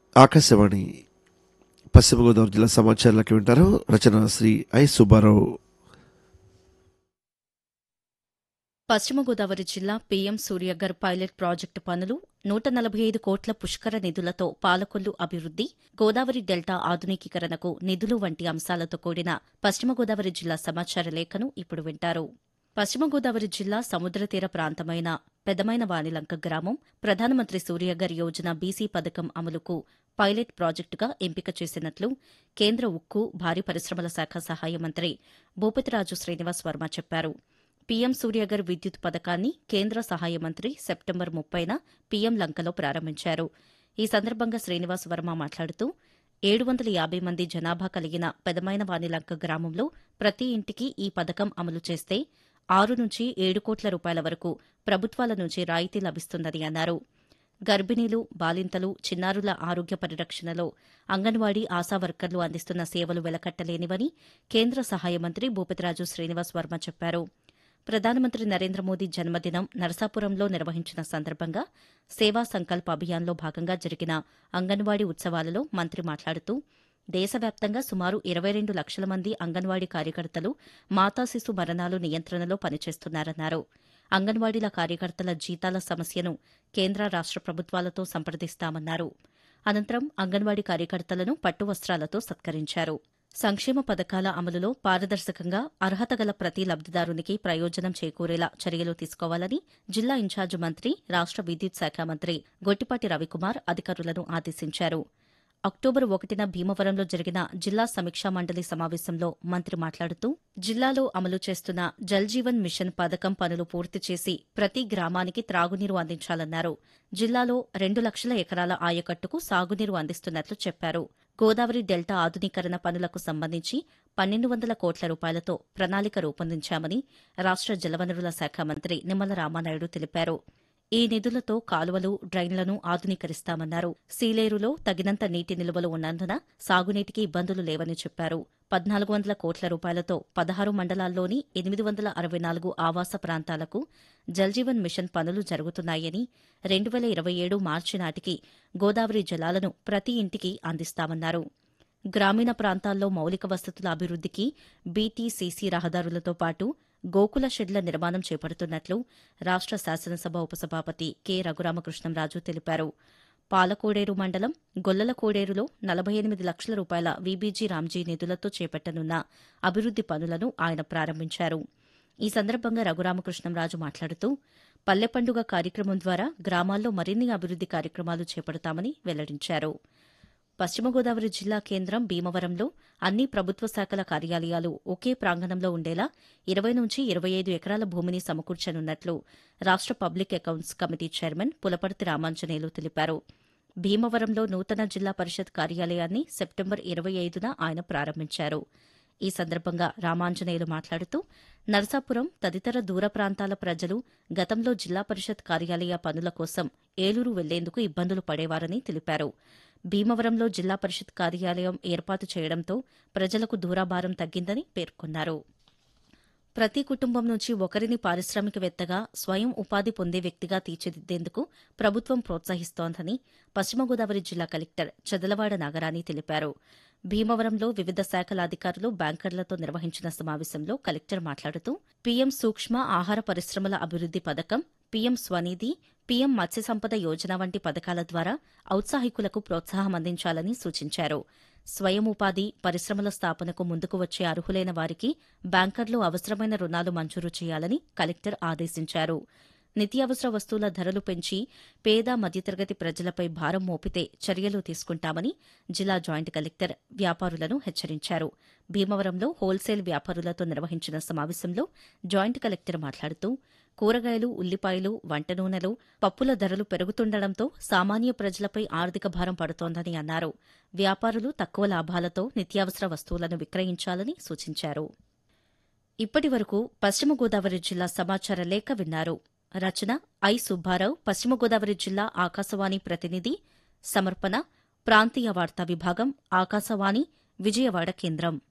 ఆకాశవాణి పశ్చిమ గోదావరి జిల్లా సమాచారాలకి వింటారు. రచన శ్రీ ఐ సుబ్బారావు. పశ్చిమ గోదావరి జిల్లా పీఎం సూర్యగర్ పైలట్ ప్రాజెక్టు పనులు 145 కోట్ల పుష్కర నిధులతో పాలకొల్లు అభివృద్ది, గోదావరి డెల్టా ఆధునికీకరణకు నిధులు వంటి అంశాలతో కూడిన పశ్చిమ గోదావరి జిల్లా సమాచార లేఖను ఇప్పుడు వింటారు. పశ్చిమ గోదావరి జిల్లా సముద్ర తీర ప్రాంతమైన పెదమైన వానిలంక గ్రామం ప్రధానమంత్రి సూర్యగర్ యోజన బీసీ పథకం అమలుకు పైలట్ ప్రాజెక్టుగా ఎంపిక చేసినట్లు కేంద్ర ఉక్కు, భారీ పరిశ్రమల శాఖ సహాయ మంత్రి భూపతిరాజు శ్రీనివాస్ వర్మ చెప్పారు. పీఎం సూర్యగర్ విద్యుత్ పథకాన్ని కేంద్ర సహాయ మంత్రి సెప్టెంబర్ 30న పీఎం లంకలో ప్రారంభించారు. ఈ సందర్భంగా శ్రీనివాస్ వర్మ మాట్లాడుతూ 750 మంది జనాభా కలిగిన పెదమైన వానిలంక గ్రామంలో ప్రతి ఇంటికి ఈ పథకం అమలు చేస్తే 6 నుంచి 7 కోట్ల రూపాయల వరకు ప్రభుత్వాల నుంచి రాయితీ లభిస్తుందని అన్నారు. గర్భిణీలు, బాలింతలు, చిన్నారుల ఆరోగ్య పరిరక్షణలో అంగన్వాడీ ఆశా వర్కర్లు అందిస్తున్న సేవలు వెలకట్టలేనివని కేంద్ర సహాయ మంత్రి భూపతిరాజు శ్రీనివాస్ వర్మ చెప్పారు. ప్రధానమంత్రి నరేంద్ర మోదీ జన్మదినం నరసాపురంలో నిర్వహించిన సందర్భంగా సేవా సంకల్ప అభియాన్లో భాగంగా జరిగిన అంగన్వాడీ ఉత్సవాలలో మంత్రి మాట్లాడుతూ దేశవ్యాప్తంగా సుమారు 22 లక్షల మంది అంగన్వాడీ కార్యకర్తలు మాతా శిశు మరణాలు నియంత్రణలో పనిచేస్తున్నారన్నారు. అంగన్వాడీల కార్యకర్తల జీతాల సమస్యను కేంద్ర రాష్ట ప్రభుత్వాలతో సంప్రదిస్తామన్నారు. అనంతరం అంగన్వాడీ కార్యకర్తలను పట్టు వస్త్రాలతో సత్కరించారు. సంక్షేమ పథకాల అమలులో పారదర్శకంగా అర్హత గల ప్రతి లబ్దిదారునికి ప్రయోజనం చేకూరేలా చర్యలు తీసుకోవాలని జిల్లా ఇన్ఛార్జి మంత్రి, రాష్ట విద్యుత్ శాఖ మంత్రి గొట్టిపాటి రవికుమార్ అధికారులను ఆదేశించారు. అక్టోబర్ 1న భీమవరంలో జరిగిన జిల్లా సమీక్షా మండలి సమావేశంలో మంత్రి మాట్లాడుతూ జిల్లాలో అమలు చేస్తున్న జల్ జీవన్ మిషన్ పథకం పనులు పూర్తి చేసి ప్రతి గ్రామానికి త్రాగునీరు అందించాలన్నారు. జిల్లాలో 2 లక్షల ఎకరాల ఆయకట్టుకు సాగునీరు అందిస్తున్నట్లు చెప్పారు. గోదావరి డెల్టా ఆధునీకరణ పనులకు సంబంధించి 1,200 కోట్ల రూపాయలతో ప్రణాళిక రూపొందించామని రాష్ట జలవనరుల శాఖ మంత్రి నిమ్మల రామానాయుడు తెలిపారు. ఈ నిధులతో కాలువలు, డ్రైన్లను ఆధునీకరిస్తామన్నారు. సీలేరులో తగినంత నీటి నిల్వలు ఉన్నందున సాగునీటికి ఇబ్బందులు లేవని చెప్పారు. 1,400 కోట్ల రూపాయలతో 16 మండలాల్లోని 864 ఆవాస ప్రాంతాలకు జల్జీవన్ మిషన్ పనులు జరుగుతున్నాయని 2027 మార్చి నాటికి గోదావరి జలాలను ప్రతి ఇంటికి అందిస్తామన్నారు. గ్రామీణ ప్రాంతాల్లో మౌలిక వసతుల అభివృద్దికి బీటీసీసీ రహదారులతో పాటు గోకుల షెడ్ల నిర్మాణం చేపడుతున్నట్లు రాష్ట శాసనసభ ఉపసభాపతి కె రఘురామకృష్ణంరాజు తెలిపారు. పాలకోడేరు మండలం గొల్లల కోడేరులో 48 లక్షల రూపాయల వీబీజీ రామ్జీ నిధులతో చేపట్టనున్న అభివృద్ది పనులను ఆయన ప్రారంభించారు. ఈ సందర్భంగా రఘురామకృష్ణంరాజు మాట్లాడుతూ పల్లె పండుగ కార్యక్రమం ద్వారా గ్రామాల్లో మరిన్ని అభివృద్ది కార్యక్రమాలు చేపడతామని వెల్లడించారు. పశ్చిమ గోదావరి జిల్లా కేంద్రం భీమవరంలో అన్ని ప్రభుత్వ శాఖల కార్యాలయాలు ఒకే ప్రాంగణంలో ఉండేలా 20 నుంచి 25 ఎకరాల భూమిని సమకూర్చనున్నట్లు రాష్ట public accounts committee chairman Pulaparthi Ramanjaneyulu తెలిపారు. భీమవరంలో నూతన జిల్లా పరిషత్ కార్యాలయాన్ని సెప్టెంబర్ 25న ఆయన ప్రారంభించారు. ఈ సందర్భంగా రామాంజనేయులు మాట్లాడుతూ నరసాపురం తదితర దూర ప్రాంతాల ప్రజలు గతంలో జిల్లా పరిషత్ కార్యాలయ పనుల కోసం ఏలూరు వెళ్లేందుకు ఇబ్బందులు పడేవారని తెలిపారు. భీమవరంలో జిల్లా పరిషత్ కార్యాలయం ఏర్పాటు చేయడంతో ప్రజలకు దూరాభారం తగ్గిందని పేర్కొన్నారు. ప్రతి కుటుంబం నుంచి ఒకరిని పారిశ్రామికవేత్తగా, స్వయం ఉపాధి పొందే వ్యక్తిగా తీర్చిదిద్దేందుకు ప్రభుత్వం ప్రోత్సహిస్తోందని పశ్చిమ గోదావరి జిల్లా కలెక్టర్ చదలవాడ నాగరాణి తెలిపారు. భీమవరంలో వివిధ శాఖల అధికారులు, బ్యాంకర్లతో నిర్వహించిన సమావేశంలో కలెక్టర్ మాట్లాడుతూ పీఎం సూక్ష్మ ఆహార పరిశ్రమల అభివృద్ది పథకం, పీఎం స్వనిధి, పీఎం మత్స్య సంపద యోజన వంటి పథకాల ద్వారా ఔత్సాహికులకు ప్రోత్సాహం అందించాలని సూచించారు. స్వయం ఉపాధి, పరిశ్రమల స్థాపనకు ముందుకు వచ్చే అర్హులైన వారికి బ్యాంకర్లు అవసరమైన రుణాలు మంజూరు చేయాలని కలెక్టర్ ఆదేశించారు. నిత్యావసర వస్తువుల ధరలు పెంచి పేద, మధ్యతరగతి ప్రజలపై భారం మోపితే చర్యలు తీసుకుంటామని జిల్లా జాయింట్ కలెక్టర్ వ్యాపారులను హెచ్చరించారు. భీమవరంలో హోల్సేల్ వ్యాపారులతో నిర్వహించిన సమావేశంలో జాయింట్ కలెక్టర్ మాట్లాడుతూ కూరగాయలు, ఉల్లిపాయలు, వంట నూనెలు, పప్పుల ధరలు పెరుగుతుండటంతో సామాన్య ప్రజలపై ఆర్థిక భారం పడుతోందని అన్నారు. వ్యాపారులు తక్కువ లాభాలతో నిత్యావసర వస్తువులను విక్రయించాలని సూచించారు. ఇప్పటి వరకు పశ్చిమ గోదావరి జిల్లా సమాచార లేఖ విన్నారు. రచన ఐ సుబ్బారావు, పశ్చిమ గోదావరి జిల్లా ఆకాశవాణి ప్రతినిధి. సమర్పణ ప్రాంతీయ వార్తా విభాగం, ఆకాశవాణి, విజయవాడ కేంద్రం.